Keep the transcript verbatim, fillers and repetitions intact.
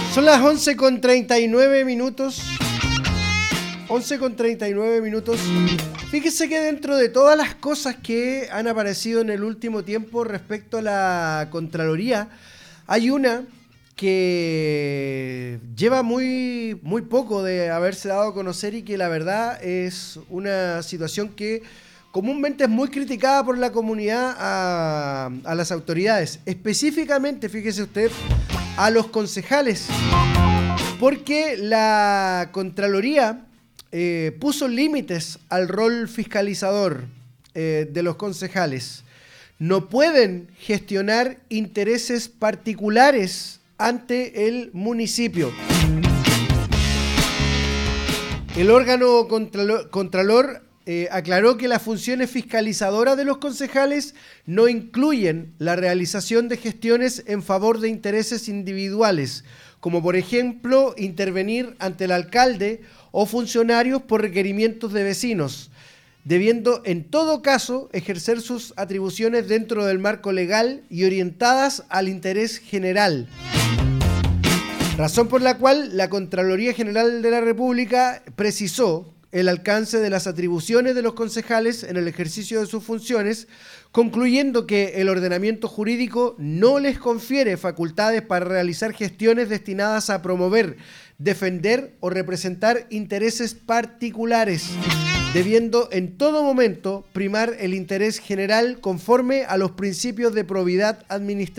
Son las once con treinta y nueve minutos. once con treinta y nueve minutos. Fíjese que dentro de todas las cosas que han aparecido en el último tiempo respecto a la Contraloría, hay una que lleva muy, muy poco de haberse dado a conocer y que la verdad es una situación que comúnmente es muy criticada por la comunidad a, a las autoridades. Específicamente, fíjese usted, a los concejales. Porque la Contraloría eh, puso límites al rol fiscalizador eh, de los concejales. No pueden gestionar intereses particulares ante el municipio. El órgano contralor, contralor eh, aclaró que las funciones fiscalizadoras de los concejales no incluyen la realización de gestiones en favor de intereses individuales, como por ejemplo intervenir ante el alcalde o funcionarios por requerimientos de vecinos, debiendo en todo caso ejercer sus atribuciones dentro del marco legal y orientadas al interés general. Razón por la cual la Contraloría General de la República precisó el alcance de las atribuciones de los concejales en el ejercicio de sus funciones, concluyendo que el ordenamiento jurídico no les confiere facultades para realizar gestiones destinadas a promover, defender o representar intereses particulares, debiendo en todo momento primar el interés general conforme a los principios de probidad administrativa.